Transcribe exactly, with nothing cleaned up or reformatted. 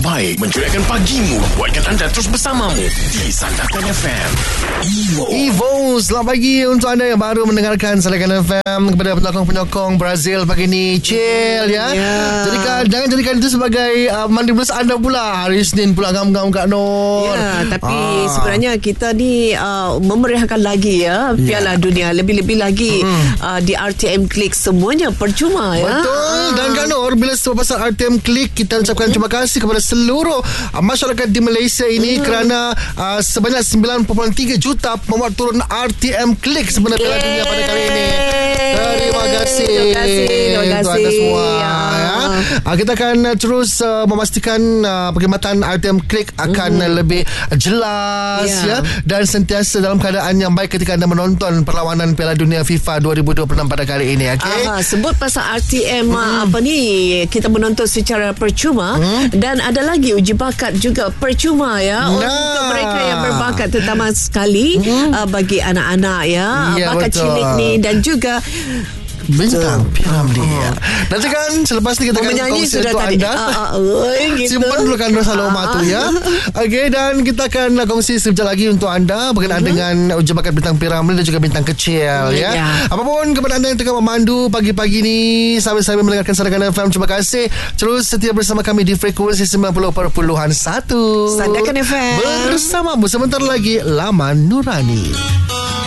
terbaik menceriakan pagimu, buatkan anda terus bersamamu di Sandakan F M. Evo. Evo, selamat pagi untuk anda yang baru mendengarkan Sandakan F M. Kepada penyokong-penyokong Brazil pagi ni, chill ya. Yeah. Jadikan, jangan jadikan itu sebagai uh, mandi belas anda pula. Hari Isnin pula ngam-ngam Kak Nur. Ya, tapi ah. sebenarnya kita ni uh, memeriahkan lagi ya Piala yeah. Dunia. Lebih-lebih lagi mm. uh, di R T M Klik semuanya percuma ya. Betul. Ah. Dan Kak Nur, bila sebab pasal R T M Klik, kita ucapkan terima kasih kepada seluruh uh, masyarakat di Malaysia ini mm. kerana uh, sebanyak sembilan perpuluhan tiga juta memuat turun R T M Klik sebenarnya Piala Dunia pada kali ini. Terima kasih. Terima kasih. Terima kasih. Untuk anda semua ya. Ya. Uh, kita akan uh, terus uh, memastikan uh, perkhidmatan R T M Klik akan mm. uh, lebih jelas yeah. ya, dan sentiasa dalam keadaan yang baik ketika anda menonton perlawanan Piala Dunia FIFA dua ribu dua puluh enam pada kali ini. Okay? Aha, sebut pasal R T M mm. apa ni, kita menonton secara percuma mm. dan ada lagi uji bakat juga percuma ya, nah. untuk mereka yang berbakat, terutama sekali mm. uh, bagi anak-anak ya, yeah, bakat betul. cilik ni, dan juga Bintang Piramli. Nanti kan selepas ni kita oh, akan kongsi untuk tadi. anda. uh, uh, gitu. Simpan dulu kan Rosa Loma tu ya. Okey, dan kita akan kongsi sekejap lagi untuk anda berkenaan uh-huh. dengan uji bakat Bintang Piramli dan juga Bintang Kecil ya. Yeah. Apapun kepada anda yang tengah memandu pagi-pagi ni sambil-sambil mendengarkan Sandakan F M, terima kasih. Terus setia bersama kami di frekuensi sembilan puluh perpuluhan satu Sandakan F M. Bersamamu sebentar lagi Laman Nurani.